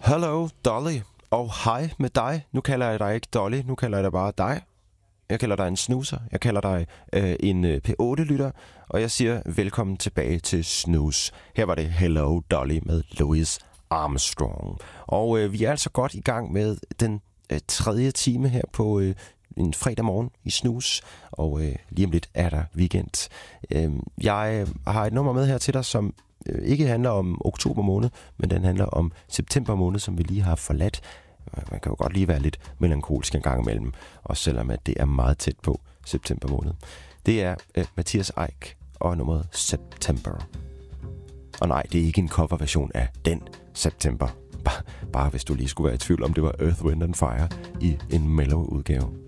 Hello, Dolly. Og hej med dig. Nu kalder jeg dig ikke Dolly, nu kalder jeg dig bare dig. Jeg kalder dig en snuser, jeg kalder dig en P8-lytter, og jeg siger velkommen tilbage til Snus. Her var det Hello, Dolly med Louis Armstrong. Og vi er altså godt i gang med den tredje time her på en fredag morgen i Snus, og lige om lidt er der weekend. Jeg har et nummer med her til dig, som ikke handler om oktober måned, men den handler om september måned, som vi lige har forladt. Man kan jo godt lige være lidt melankolsk en gang imellem, også selvom at det er meget tæt på september måned. Det er Mathias Eik og nummeret September. Og nej, det er ikke en coverversion af den September. Bare hvis du lige skulle være i tvivl om, det var Earth, Wind & Fire i en mellow udgave.